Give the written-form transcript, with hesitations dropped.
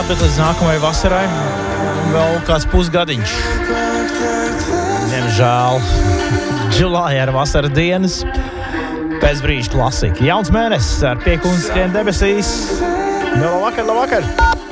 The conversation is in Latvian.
bet līdz nākamajai vasarai vēl kāds pusgadiņš. Diemžēl Julija ar vasaras dienas. Pēc brīža klasika. Jauns mēnesis ar piekundu skrien debesīs. Labvakar!